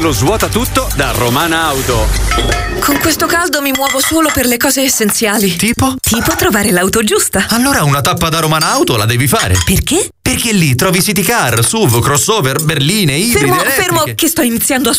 Lo svuota tutto da Romana Auto. Con questo caldo mi muovo solo per le cose essenziali. Tipo? Tipo trovare l'auto giusta. Allora una tappa da Romana Auto la devi fare. Perché? Perché lì trovi city car, SUV, crossover, berline, ibride, Fermo, che sto iniziando a